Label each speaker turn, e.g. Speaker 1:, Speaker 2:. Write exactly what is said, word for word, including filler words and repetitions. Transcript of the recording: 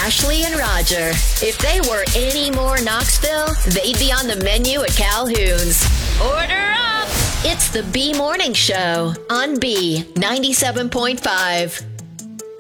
Speaker 1: Ashley and Roger. If they were any more Knoxville, they'd be on the menu at Calhoun's. Order up! It's the B Morning Show on B ninety-seven point five.